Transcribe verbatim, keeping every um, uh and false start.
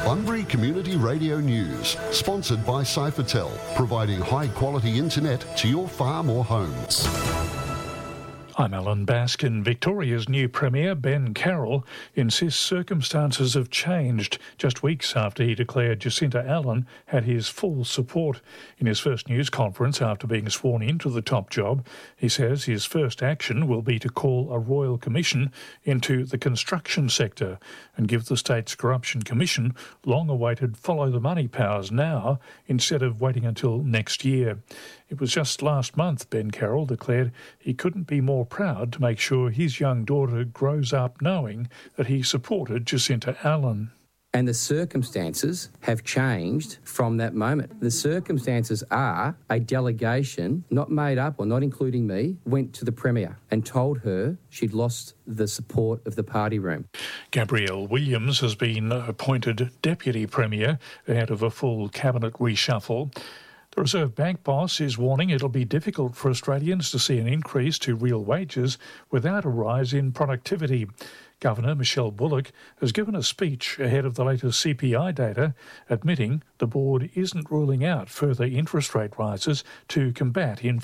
Bunbury Community Radio News, sponsored by Cyphertel, providing high-quality internet to your farm or homes. I'm Alan Baskin. Victoria's new Premier, Ben Carroll, insists circumstances have changed just weeks after he declared Jacinta Allan had his full support. In his first news conference after being sworn into the top job, he says his first action will be to call a royal commission into the construction sector and give the state's Corruption Commission long-awaited follow-the-money powers now instead of waiting until next year. It was just last month Ben Carroll declared he couldn't be more proud to make sure his young daughter grows up knowing that he supported Jacinta Allan. And the circumstances have changed from that moment. The circumstances are a delegation, not made up or not including me, went to the Premier and told her she'd lost the support of the party room. Gabrielle Williams has been appointed Deputy Premier ahead of a full cabinet reshuffle. The Reserve Bank boss is warning it'll be difficult for Australians to see an increase to real wages without a rise in productivity. Governor Michelle Bullock has given a speech ahead of the latest C P I data, admitting the board isn't ruling out further interest rate rises to combat inflation.